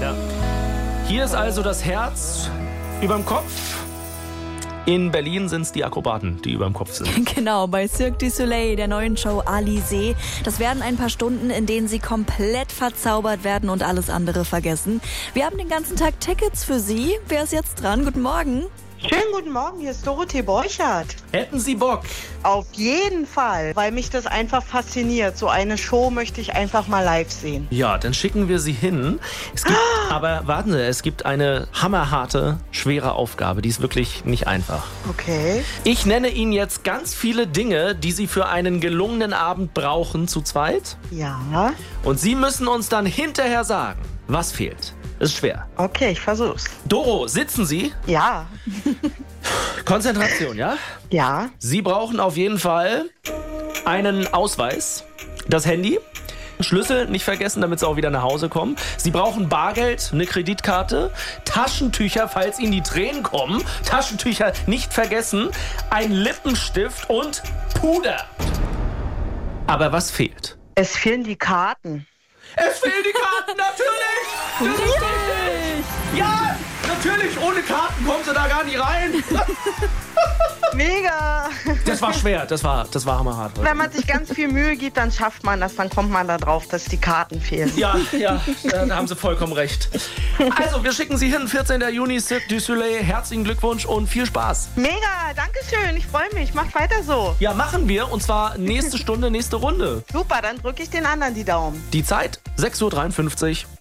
Ja. Hier ist also das Herz überm Kopf. In Berlin sind es die Akrobaten, die überm Kopf sind. Genau, bei Cirque du Soleil, der neuen Show Alizé. Das werden ein paar Stunden, in denen sie komplett verzaubert werden und alles andere vergessen. Wir haben den ganzen Tag Tickets für Sie. Wer ist jetzt dran? Guten Morgen. Schönen guten Morgen, hier ist Dorothee Borchardt. Hätten Sie Bock? Auf jeden Fall, weil mich das einfach fasziniert. So eine Show möchte ich einfach mal live sehen. Ja, dann schicken wir Sie hin. Aber warten Sie, es gibt eine hammerharte, schwere Aufgabe. Die ist wirklich nicht einfach. Okay. Ich nenne Ihnen jetzt ganz viele Dinge, die Sie für einen gelungenen Abend brauchen zu zweit. Ja. Und Sie müssen uns dann hinterher sagen, was fehlt. Ist schwer. Okay, ich versuch's. Doro, sitzen Sie? Ja. Konzentration, ja? Ja. Sie brauchen auf jeden Fall einen Ausweis, das Handy, Schlüssel nicht vergessen, damit Sie auch wieder nach Hause kommen. Sie brauchen Bargeld, eine Kreditkarte, Taschentücher, falls Ihnen die Tränen kommen. Taschentücher nicht vergessen, ein Lippenstift und Puder. Aber was fehlt? Es fehlen die Karten. Es fehlen die Karten, natürlich! Das ist richtig! Ja, natürlich, ohne Karten kommen Sie da gar nicht rein. Mega! Das war schwer, das war hammerhart. Wenn man sich ganz viel Mühe gibt, dann schafft man das. Dann kommt man da drauf, dass die Karten fehlen. Ja, da haben Sie vollkommen recht. Also, wir schicken Sie hin, 14. Juni, Cirque du Soleil. Herzlichen Glückwunsch und viel Spaß. Mega, danke schön. Ich freue mich. Macht weiter so. Ja, machen wir. Und zwar nächste Stunde, nächste Runde. Super, dann drücke ich den anderen die Daumen. Die Zeit, 6:53 Uhr.